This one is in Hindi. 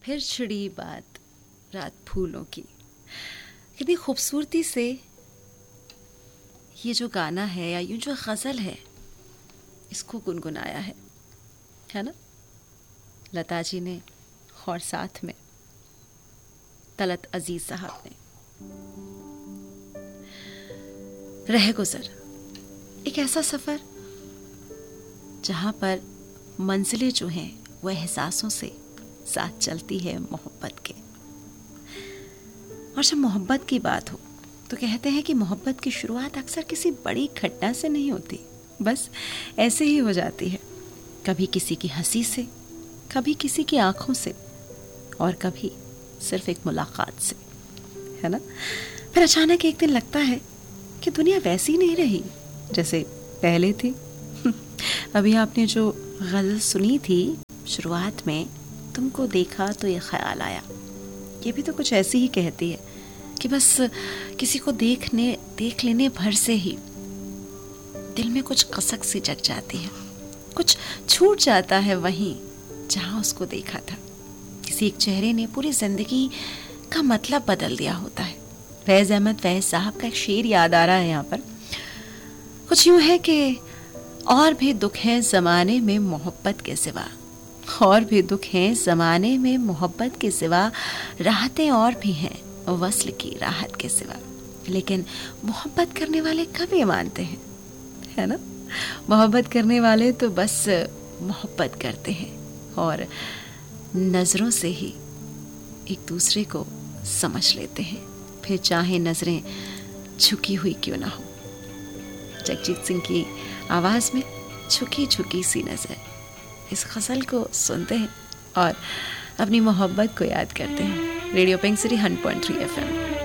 फिर छिड़ी बात रात फूलों की। कितनी खूबसूरती से ये जो गाना है या यूं जो गज़ल है इसको गुनगुनाया है ना लता जी ने, और साथ में तलत अजीज साहब ने। रह गुज़र एक ऐसा सफ़र जहाँ पर मंजिलें जो हैं वो एहसासों से साथ चलती है मोहब्बत के। और जब मोहब्बत की बात हो तो कहते हैं कि मोहब्बत की शुरुआत अक्सर किसी बड़ी घटना से नहीं होती, बस ऐसे ही हो जाती है। कभी किसी की हंसी से, कभी किसी की आंखों से, और कभी सिर्फ एक मुलाकात से, है ना। फिर अचानक एक दिन लगता है कि दुनिया वैसी नहीं रही जैसे पहले थी। अभी आपने जो गज़ल सुनी थी शुरुआत में, तुमको देखा तो ये ख्याल आया, ये भी तो कुछ ऐसी ही कहती है कि बस किसी को देख लेने भर से ही दिल में कुछ कसक सी जग जाती है, कुछ छूट जाता है वहीं जहां उसको देखा था। किसी एक चेहरे ने पूरी जिंदगी का मतलब बदल दिया होता है। फैज़ अहमद फैज़ साहब का एक शेर याद आ रहा है यहाँ पर। कुछ यूं है कि और भी दुख है ज़माने में मोहब्बत के सिवा, और भी दुख हैं ज़माने में मोहब्बत के सिवा, राहतें और भी हैं वस्ल की राहत के सिवा। लेकिन मोहब्बत करने वाले कब ये मानते हैं, है ना। मोहब्बत करने वाले तो बस मोहब्बत करते हैं और नज़रों से ही एक दूसरे को समझ लेते हैं, फिर चाहे नज़रें झुकी हुई क्यों ना हो। जगजीत सिंह की आवाज़ में झुकी झुकी सी नज़र, इस गज़ल को सुनते हैं और अपनी मोहब्बत को याद करते हैं। Radio pink city 100.3 FM।